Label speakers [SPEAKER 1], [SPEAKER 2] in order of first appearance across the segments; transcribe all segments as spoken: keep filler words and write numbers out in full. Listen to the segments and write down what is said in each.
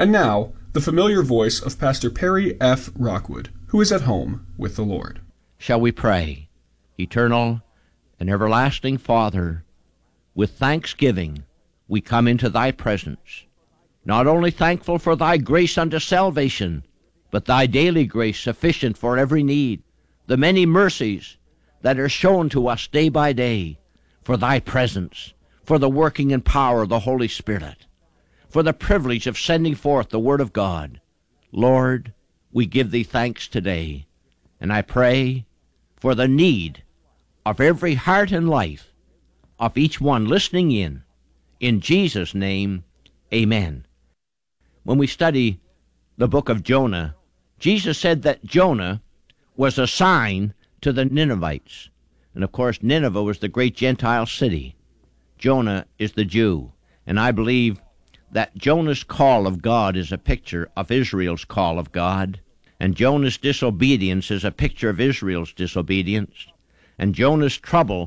[SPEAKER 1] And now, the familiar voice of Pastor Perry F. Rockwood, who is at home with the Lord.
[SPEAKER 2] Shall we pray? Eternal and everlasting Father, with thanksgiving we come into thy presence, not only thankful for thy grace unto salvation, but thy daily grace sufficient for every need, the many mercies that are shown to us day by day, for thy presence, for the working and power of the Holy Spirit, for the privilege of sending forth the Word of God. Lord, we give thee thanks today, and I pray for the need of every heart and life of each one listening in. In Jesus' name, amen. When we study the book of Jonah, Jesus said that Jonah was a sign to the Ninevites. And of course, Nineveh was the great Gentile city. Jonah is the Jew. And I believe that Jonah's call of God is a picture of Israel's call of God. And Jonah's disobedience is a picture of Israel's disobedience. And Jonah's trouble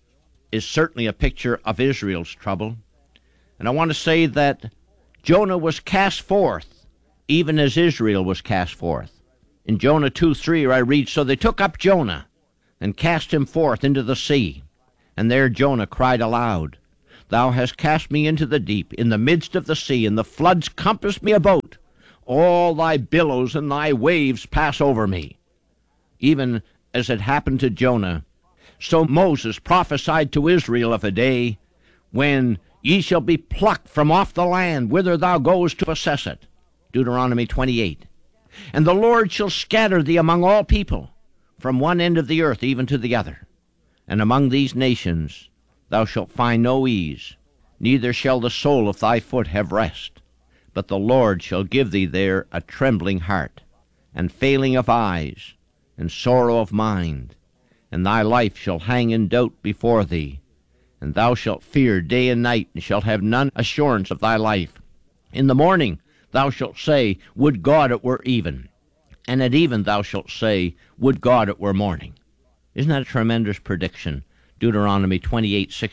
[SPEAKER 2] is certainly a picture of Israel's trouble. And I want to say that Jonah was cast forth even as Israel was cast forth. In Jonah two three I read, So they took up Jonah and cast him forth into the sea. And there Jonah cried aloud, Thou hast cast me into the deep, in the midst of the sea, and the floods compassed me about. All thy billows and thy waves pass over me. Even as it happened to Jonah, so Moses prophesied to Israel of a day when ye shall be plucked from off the land whither thou goest to possess it. Deuteronomy twenty-eight. And the Lord shall scatter thee among all people, from one end of the earth even to the other. And among these nations thou shalt find no ease, neither shall the sole of thy foot have rest. But the Lord shall give thee there a trembling heart, and failing of eyes, and sorrow of mind. And thy life shall hang in doubt before thee, and thou shalt fear day and night, and shalt have none assurance of thy life. In the morning thou shalt say, Would God it were even. And at even thou shalt say, Would God it were morning. Isn't that a tremendous prediction? Deuteronomy twenty-eight six